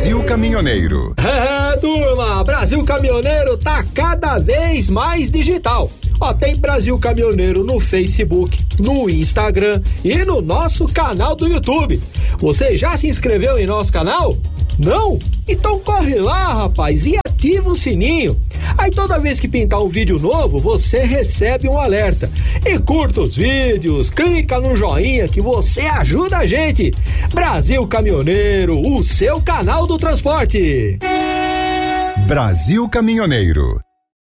Brasil Caminhoneiro. Turma, Brasil Caminhoneiro tá cada vez mais digital. Tem Brasil Caminhoneiro no Facebook, no Instagram e no nosso canal do YouTube. Você já se inscreveu em nosso canal? Não? Então corre lá, rapaz, e ativa o sininho. Aí toda vez que pintar um vídeo novo, você recebe um alerta. E curta os vídeos, clica no joinha que você ajuda a gente. Brasil Caminhoneiro, o seu canal do transporte. Brasil Caminhoneiro.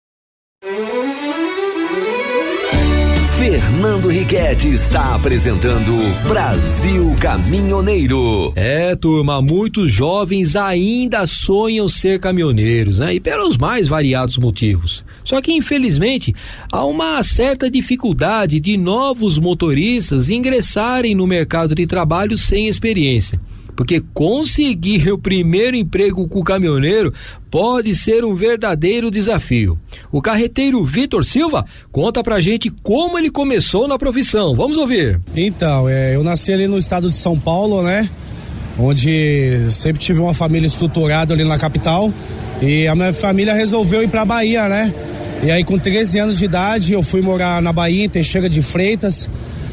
Fernando Riquetti está apresentando Brasil Caminhoneiro. Turma, muitos jovens ainda sonham ser caminhoneiros, né? E pelos mais variados motivos. Só que, infelizmente, há uma certa dificuldade de novos motoristas ingressarem no mercado de trabalho sem experiência. Porque conseguir o primeiro emprego com o caminhoneiro pode ser um verdadeiro desafio. O carreteiro Vitor Silva conta pra gente como ele começou na profissão. Vamos ouvir. Então, eu nasci ali no estado de São Paulo, né? Onde sempre tive uma família estruturada ali na capital. E a minha família resolveu ir pra Bahia, né? E aí com 13 anos de idade eu fui morar na Bahia, em Teixeira de Freitas.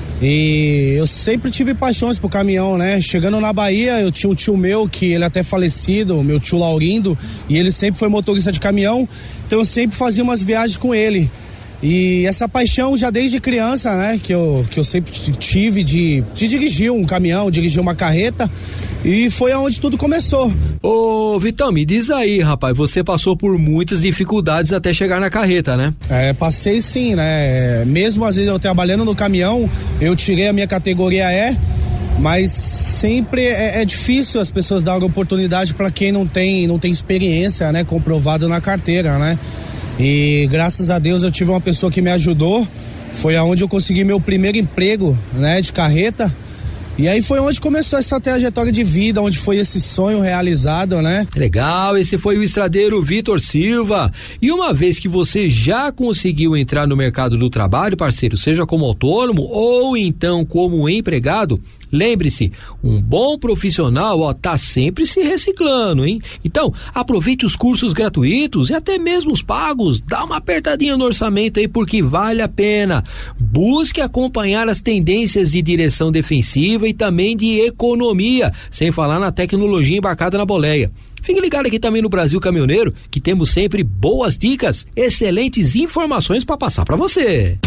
E eu sempre tive paixões por caminhão, né? Chegando na Bahia, eu tinha um tio meu, que ele é até falecido, meu tio Laurindo, e ele sempre foi motorista de caminhão, então eu sempre fazia umas viagens com ele. E essa paixão já desde criança, né? Que eu sempre tive de dirigir um caminhão, dirigir uma carreta, e foi aonde tudo começou. Ô Vitão, me diz aí, rapaz, você passou por muitas dificuldades até chegar na carreta, né? Passei sim, né? Mesmo às vezes eu trabalhando no caminhão, eu tirei a minha categoria E, mas sempre é difícil as pessoas darem oportunidade para quem não tem experiência, né? Comprovado na carteira, né? E graças a Deus eu tive uma pessoa que me ajudou, foi aonde eu consegui meu primeiro emprego, né, de carreta. E aí foi onde começou essa trajetória de vida, onde foi esse sonho realizado, né? Legal, esse foi o estradeiro Vitor Silva. E uma vez que você já conseguiu entrar no mercado do trabalho, parceiro, seja como autônomo ou então como empregado, lembre-se, um bom profissional, tá sempre se reciclando, hein? Então, aproveite os cursos gratuitos e até mesmo os pagos, dá uma apertadinha no orçamento aí porque vale a pena. Busque acompanhar as tendências de direção defensiva e também de economia, sem falar na tecnologia embarcada na boleia. Fique ligado aqui também no Brasil Caminhoneiro, que temos sempre boas dicas, excelentes informações para passar para você.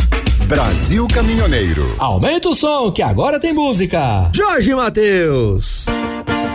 Brasil Caminhoneiro. Aumenta o som que agora tem música. Jorge Mateus.